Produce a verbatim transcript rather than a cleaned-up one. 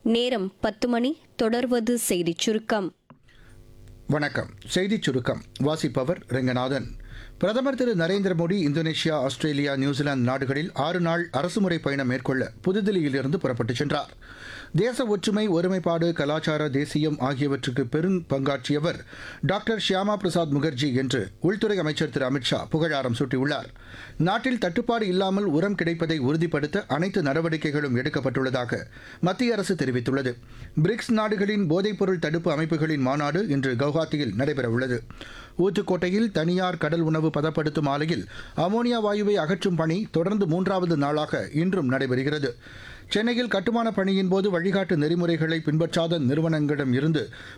நேரம் பத்து மணி. தொடர்வது செய்திச் சுருக்கம். வணக்கம். செய்திச் சுருக்கம் வாசிப்பவர் ரெங்கநாதன். பிரதமர் திரு Narendra Modi Indonesia, Australia, New Zealand நாடுகளில் ஆறு நாள் அரசுமுறை பயணம் மேற்கொள்ள புதுதில்லியிலிருந்து புறப்பட்டுச் சென்றார். தேச ஒற்றுமை, ஒருமைப்பாடு, கலாச்சார தேசியம் ஆகியவற்றுக்கு பெரும் பங்காற்றியவர் டாக்டர் ஷியாமா பிரசாத் முகர்ஜி என்று உள்துறை அமைச்சர் திரு அமித்ஷா புகழாரம் சூட்டியுள்ளார். நாட்டில் தட்டுப்பாடு இல்லாமல் உரம் கிடைப்பதை உறுதிப்படுத்த அனைத்து நடவடிக்கைகளும் எடுக்கப்பட்டுள்ளதாக மத்திய அரசு தெரிவித்துள்ளது. பிரிக்ஸ் நாடுகளின் போதைப்பொருள் தடுப்பு அமைப்புகளின் மாநாடு இன்று கவுஹாத்தியில் நடைபெறவுள்ளது. ஊத்துக்கோட்டையில் தனியார் கடல் உணவு பதப்படுத்தும் ஆலையில் அமோனியா வாயுவை அகற்றும் பணி தொடர்ந்து மூன்றாவது நாளாக இன்றும் நடைபெறுகிறது. சென்னையில் கட்டுமான பணியின் போது வழிகாட்டு நெறிமுறைகளை பின்பற்றாத நிறுவனங்களிடம் இருந்து